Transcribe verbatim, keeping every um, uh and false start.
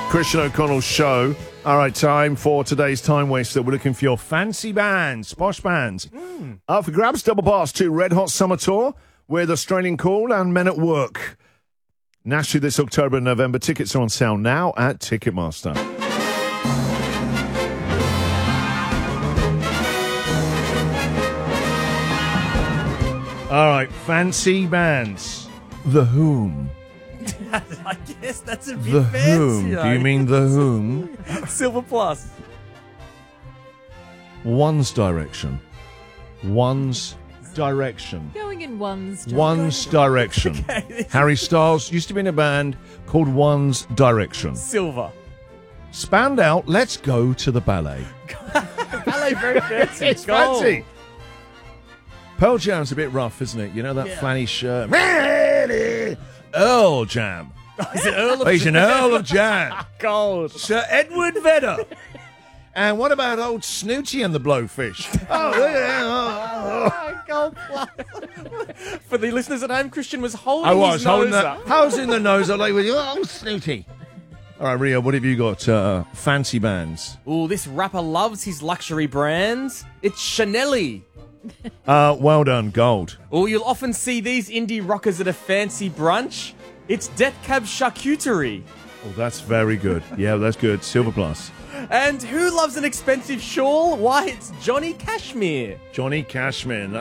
Christian O'Connell's show. All right, time for today's time waster. We're looking for your fancy bands, posh bands. Mm. Up for grabs, double pass to Red Hot Summer Tour with Australian Call and Men at Work. Nationally this October and November. Tickets are on sale now at Ticketmaster. All right, fancy bands. The Whom. I guess that's a bit The fancy. Whom. Do you mean The Whom? Silver Plus? One's Direction. One's Direction. Going in one's direction. One's Direction. Okay. Harry Styles used to be in a band called One's Direction. Silver. Spandau, let's go to the ballet. Ballet very fancy. It's Gold. fancy. Pearl Jam's a bit rough, isn't it? You know that Yeah. flanny shirt. Earl Jam. Is it Earl of He's an Earl of Jam. Gold? Sir Edward Vedder. And what about old Snooty and the Blowfish? Oh, yeah. Gold Plus. For the listeners at home, Christian was holding I was his holding nose that. up. I was in the nose. I like with you. Oh, Snooty. All right, Rio, what have you got? Uh, fancy bands. Ooh, this rapper loves his luxury brands. It's Chanel. Uh, well done, gold. Oh, you'll often see these indie rockers at a fancy brunch. It's Det Cab Charcuterie. Oh, that's very good. Yeah, that's good. Silver Plus. And who loves an expensive shawl? Why, it's Johnny Cashmere. Johnny Cashman.